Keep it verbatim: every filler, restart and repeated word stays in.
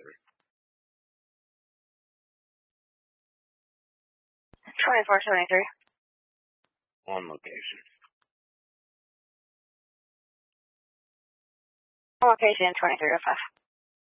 twenty-four seventy-three. On location. On location, twenty-three oh five.